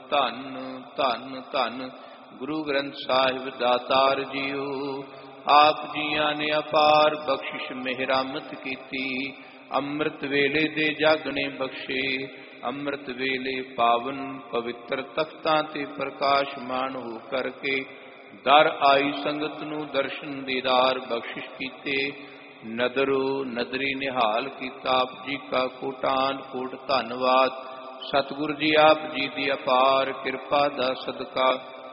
ਧੰਨ ਧੰਨ ਧੰਨ ਗੁਰੂ ਗ੍ਰੰਥ ਸਾਹਿਬ ਦਾਤਾਰ ਜੀਓ। ਆਪ ਜੀਆਂ ਨੇ ਅਪਾਰ ਬਖਸ਼ਿਸ਼ ਮਿਹਰਾਮਤ ਕੀਤੀ। ਅੰਮ੍ਰਿਤ ਵੇਲੇ ਦੇ ਜਾਗਣੇ ਬਖਸ਼ੇ। ਅੰਮ੍ਰਿਤ ਵੇਲੇ ਪਾਵਨ ਪਵਿੱਤਰ ਤਖਤਾਂ ਤੇ ਪ੍ਰਕਾਸ਼ਮਾਨ ਹੋ ਕਰਕੇ ਦਰ ਆਈ ਸੰਗਤ ਨੂੰ ਦਰਸ਼ਨ ਦੀਦਾਰ ਬਖਸ਼ਿਸ਼ ਕੀਤੇ। ਨਦਰੋ ਨਦਰੀ ਨਿਹਾਲ ਕੀਤਾ। ਆਪ ਜੀ ਕਾ ਕੋਟਾਨ ਕੋਟ ਧੰਨਵਾਦ। ਸਤਿਗੁਰ ਜੀ ਆਪ ਜੀ ਦੀ ਅਪਾਰ ਕਿਰਪਾ ਦਾ ਸਦਕਾ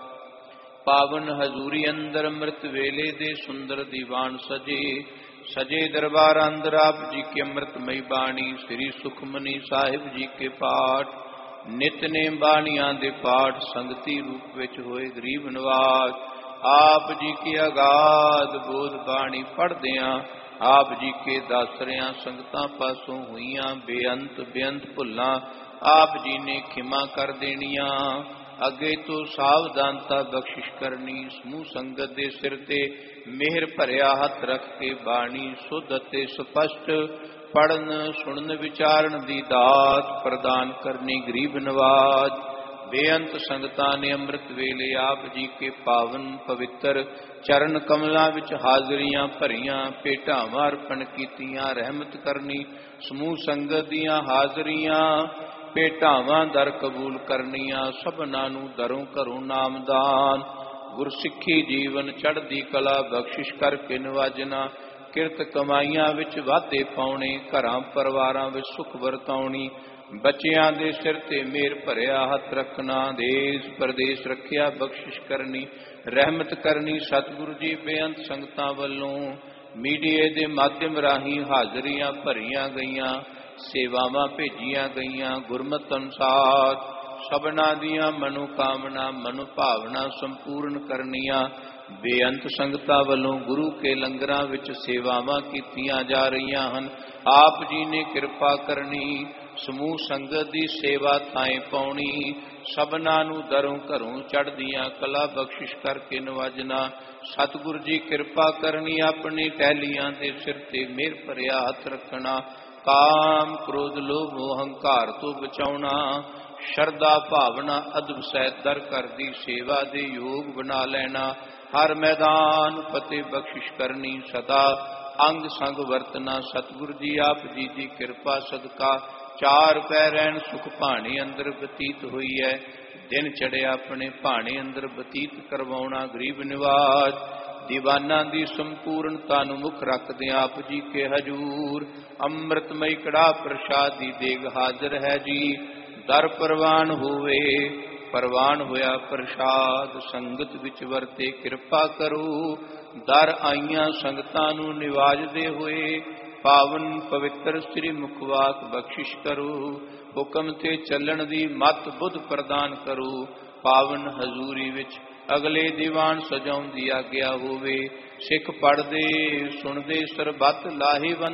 ਪਾਵਨ ਹਜ਼ੂਰੀ ਅੰਦਰ ਅੰਮ੍ਰਿਤ ਵੇਲੇ ਦੇ ਸੁੰਦਰ ਦੀਵਾਨ ਸਜੇ। ਸਜੇ ਦਰਬਾਰ ਅੰਦਰ ਆਪ ਜੀ ਕੇ ਅੰਮ੍ਰਿਤਮਈ ਬਾਣੀ ਸ੍ਰੀ ਸੁਖਮਨੀ ਸਾਹਿਬ ਜੀ ਕੇ ਪਾਠ ਨਿਤਨੇਮ ਬਾਣੀਆਂ ਦੇ ਪਾਠ ਸੰਗਤੀ ਰੂਪ ਵਿੱਚ ਹੋਏ ਗਰੀਬ ਨਿਵਾਜ। ਆਪ ਜੀ ਕੀ ਅਗਾਧ ਬੋਧ ਬਾਣੀ ਪੜ੍ਹਦਿਆਂ ਆਪ ਜੀ ਕੇ ਦਾਸਰਿਆਂ ਸੰਗਤਾਂ ਪਾਸੋਂ ਹੋਈਆਂ ਬੇਅੰਤ ਬੇਅੰਤ ਭੁੱਲਾਂ ਆਪ ਜੀ ਨੇ ਖਿਮਾ ਕਰ ਦੇਣੀਆਂ। ਅੱਗੇ ਤੋਂ ਸਾਵਧਾਨਤਾ ਬਖਸ਼ਿਸ਼ ਕਰਨੀ। ਸਮੂਹ ਸੰਗਤ ਦੇ ਸਿਰ ਤੇ ਮਿਹਰ ਭਰਿਆ ਹੱਥ ਰੱਖ ਕੇ ਬਾਣੀ ਸੁੱਧ ਅਤੇ ਸਪਸ਼ਟ ਪੜਨ ਸੁਣਨ ਵਿਚਾਰਨ ਦੀ ਦਾਤ ਪ੍ਰਦਾਨ ਕਰਨੀ ਗਰੀਬ ਨਵਾਜ। ਬੇਅੰਤ ਸੰਗਤਾਂ ਨੇ ਅੰਮ੍ਰਿਤ ਵੇਲੇ ਆਪ ਜੀ ਕੇ ਪਾਵਨ ਪਵਿੱਤਰ ਚਰਨ ਕਮਲਾਂ ਵਿੱਚ ਹਾਜ਼ਰੀਆਂ ਭਰੀਆਂ ਭੇਟਾਵਾਂ ਅਰਪਣ ਕੀਤੀਆਂ। ਰਹਿਮਤ ਕਰਨੀ ਸਮੂਹ ਸੰਗਤ ਦੀਆਂ ਹਾਜ਼ਰੀਆਂ ਭੇਟਾਵਾਂ ਦਰ ਕਬੂਲ ਕਰਨੀਆਂ। ਸਭਨਾਂ ਨੂੰ ਦਰੋਂ ਘਰੋਂ ਨਾਮਦਾਨ ਗੁਰਸਿੱਖੀ ਜੀਵਨ ਚੜ੍ਹਦੀ ਕਲਾ ਬਖਸ਼ਿਸ਼ ਕਰਕੇ ਨਵਾਜਣਾ। ਕਿਰਤ ਕਮਾਈਆਂ ਵਿੱਚ ਵਾਧੇ ਪਾਉਣੇ। ਘਰਾਂ ਪਰਿਵਾਰਾਂ ਵਿੱਚ ਸੁਖ ਵਰਤਾਉਣੀ। ਬੱਚਿਆਂ ਦੇ ਸਿਰ ਤੇ ਮਿਹਰ ਭਰਿਆ ਹੱਥ ਰੱਖਣਾ। ਦੇਸ਼ ਪ੍ਰਦੇਸ਼ ਰੱਖਿਆ ਬਖਸ਼ਿਸ਼ ਕਰਨੀ। ਰਹਿਮਤ ਕਰਨੀ। ਸਤਿਗੁਰੂ ਜੀ ਬੇਅੰਤ ਸੰਗਤਾਂ ਵੱਲੋਂ ਮੀਡੀਏ ਦੇ ਮਾਧਿਅਮ ਰਾਹੀਂ ਹਾਜ਼ਰੀਆਂ ਭਰੀਆਂ ਗਈਆਂ ਸੇਵਾਵਾਂ ਭੇਜੀਆਂ ਗਈਆਂ। ਗੁਰਮਤਿ ਅਨੁਸਾਰ ਸਭਨਾਂ ਦੀਆਂ ਮਨੋਕਾਮਨਾ ਮਨੋਭਾਵਨਾ ਸੰਪੂਰਨ ਕਰਨੀਆਂ। ਬੇਅੰਤ ਸੰਗਤਾਂ ਵੱਲੋਂ ਗੁਰੂ ਕੇ ਲੰਗਰਾਂ ਵਿੱਚ ਸੇਵਾਵਾਂ ਕੀਤੀਆਂ ਜਾ ਰਹੀਆਂ ਹਨ। ਆਪ ਜੀ ਨੇ ਕਿਰਪਾ ਕਰਨੀ। ਸਮੂਹ ਸੰਗਤ ਦੀ ਸੇਵਾ ਥਾਂ ਪਾਉਣੀ। ਸਭਨਾਂ ਨੂੰ ਦਰੋਂ ਘਰੋਂ ਚੜ੍ਹਦੀਆਂ ਕਲਾ ਬਖਸ਼ਿਸ਼ ਕਰਕੇ ਨਵਾਜਣਾ। ਸਤਿਗੁਰ ਜੀ ਕਿਰਪਾ ਕਰਨੀ। ਆਪਣੀ ਟਹਿਲੀਆਂ ਦੇ ਸਿਰ ਤੇ ਮਿਹਰ ਭਰਿਆ ਹੱਥ ਰੱਖਣਾ। ਕਾਮ ਕ੍ਰੋਧ ਲੋਭ ਹੰਕਾਰ ਤੋਂ ਬਚਾਉਣਾ। ਸ਼ਰਧਾ ਭਾਵਨਾ ਅਦਬ ਸਹਿਤ ਦਰ ਕਰਦੀ ਸੇਵਾ ਦੇ ਯੋਗ ਬਣਾ ਲੈਣਾ। ਹਰ ਮੈਦਾਨ ਫਤਿਹ ਬਖਸ਼ਿਸ਼ ਕਰਨੀ। ਸਦਾ ਅੰਗ ਸੰਗ ਵਰਤਣਾ। ਸਤਿਗੁਰ ਜੀ ਆਪ ਜੀ ਦੀ ਕਿਰਪਾ ਸਦਕਾ ਚਾਰ ਪੈ ਰਹਿਣ ਸੁਖ ਭਾਣੇ ਅੰਦਰ ਬਤੀਤ ਹੋਈ ਹੈ। ਦਿਨ ਚੜਿਆ ਆਪਣੇ ਭਾਣੇ ਅੰਦਰ ਬਤੀਤ ਕਰਵਾਉਣਾ ਗਰੀਬ ਨਿਵਾਜ। ਦੀਵਾਨਾਂ ਦੀ ਸੰਪੂਰਨਤਾ ਨੂੰ ਮੁੱਖ ਰੱਖਦੇ ਆਪ ਜੀ ਕੇ ਹਜੂਰ ਅੰਮ੍ਰਿਤਮਈ ਕੜਾ ਪ੍ਰਸ਼ਾਦ ਦੀ ਦੇਗ ਹਾਜ਼ਰ ਹੈ ਜੀ। ਦਰ ਪ੍ਰਵਾਨ ਹੋਵੇ ਪ੍ਰਵਾਨ ਹੋਇਆ ਪ੍ਰਸ਼ਾਦ ਸੰਗਤ ਵਿੱਚ ਵਰਤੇ ਕਿਰਪਾ ਕਰੋ। ਦਰ ਆਈਆਂ ਸੰਗਤਾਂ ਨੂੰ ਨਿਵਾਜਦੇ ਹੋਏ ਪਾਵਨ ਪਵਿੱਤਰ ਸ੍ਰੀ ਮੁਖਵਾਕ ਬਖਸ਼ਿਸ਼ ਕਰੋ। ਹੁਕਮ ਤੇ ਚੱਲਣ ਦੀ ਮਤ ਬੁੱਧ ਪ੍ਰਦਾਨ ਕਰੋ। ਪਾਵਨ ਹਜ਼ੂਰੀ ਵਿੱਚ ਅਗਲੇ ਦੀਵਾਨ ਸਜਾਉਣ ਦੀ ਆਗਿਆ ਹੋਵੇ। ਸਿੱਖ ਪੜ੍ਹਦੇ ਸੁਣਦੇ ਸਰਬੱਤ ਲਾਹੇਵੰਦ